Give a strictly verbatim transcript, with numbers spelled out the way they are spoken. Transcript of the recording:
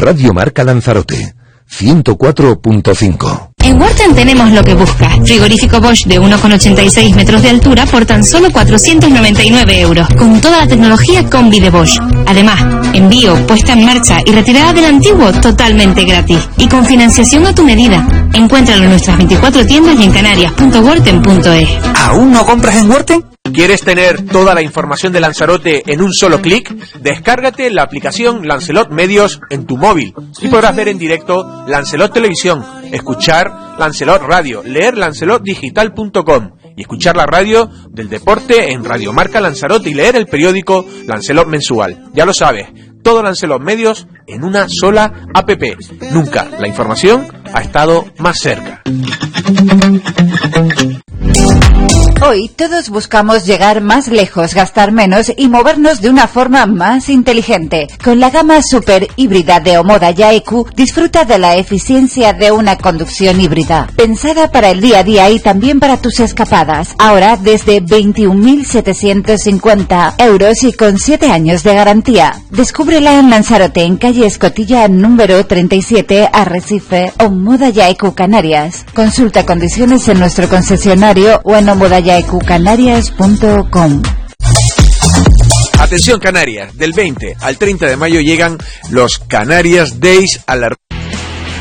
Radio Marca Lanzarote, ciento cuatro punto cinco. En Worten tenemos lo que buscas. Frigorífico Bosch de uno coma ochenta y seis metros de altura por tan solo cuatrocientos noventa y nueve euros, con toda la tecnología combi de Bosch. Además, envío, puesta en marcha y retirada del antiguo totalmente gratis. Y con financiación a tu medida. Encuéntralo en nuestras veinticuatro tiendas y en canarias punto worten punto es. ¿Aún no compras en Worten? ¿Quieres tener toda la información de Lanzarote en un solo clic? Descárgate la aplicación Lancelot Medios en tu móvil y podrás ver en directo Lancelot Televisión, escuchar Lancelot Radio, leer lancelot digital punto com y escuchar la radio del deporte en Radio Marca Lanzarote y leer el periódico Lancelot Mensual. Ya lo sabes, todo Lancelot Medios en una sola app. Nunca la información ha estado más cerca. Hoy todos buscamos llegar más lejos, gastar menos y movernos de una forma más inteligente. Con la gama super híbrida de Omoda Ya E Q, disfruta de la eficiencia de una conducción híbrida. Pensada para el día a día y también para tus escapadas. Ahora desde veintiún mil setecientos cincuenta euros y con siete años de garantía. Descúbrela en Lanzarote, en calle Escotilla número treinta y siete, Arrecife, Omoda Ya E Q Canarias. Consulta condiciones en nuestro concesionario o en omoda ya e q canarias punto com. Atención Canarias, del veinte al treinta de mayo llegan los Canarias Days a la